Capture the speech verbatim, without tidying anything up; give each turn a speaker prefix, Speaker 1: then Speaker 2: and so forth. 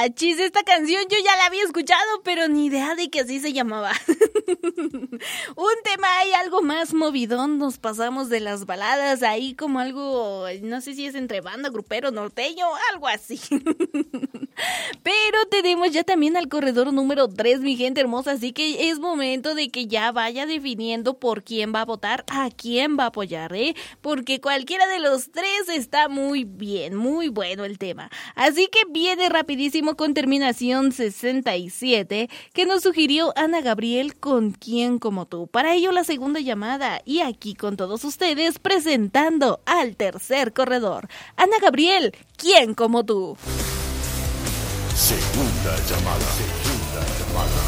Speaker 1: Achis, esta canción yo ya la había escuchado, pero ni idea de que así se llamaba. Un tema ahí algo más movidón, nos pasamos de las baladas, ahí como algo, no sé si es entre banda, grupero, norteño, algo así. Pero tenemos ya también al corredor número tres, mi gente hermosa, así que es momento de que ya vaya definiendo por quién va a votar, a quién va a apoyar, ¿eh? Porque cualquiera de los tres está muy bien, muy bueno el tema. Así que viene rapidísimo con terminación sesenta y siete, que nos sugirió Ana Gabriel con ¿Quién como tú? Para ello la segunda llamada, y aquí con todos ustedes presentando al tercer corredor. Ana Gabriel, ¿Quién como tú?
Speaker 2: Segunda llamada, segunda llamada.